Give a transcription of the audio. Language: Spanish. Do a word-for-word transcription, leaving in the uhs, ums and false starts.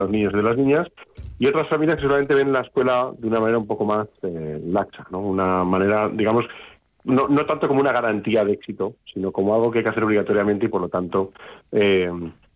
los niños y de las niñas, y otras familias que solamente ven la escuela de una manera un poco más eh, laxa, ¿no? Una manera, digamos, no, no tanto como una garantía de éxito, sino como algo que hay que hacer obligatoriamente y por lo tanto eh,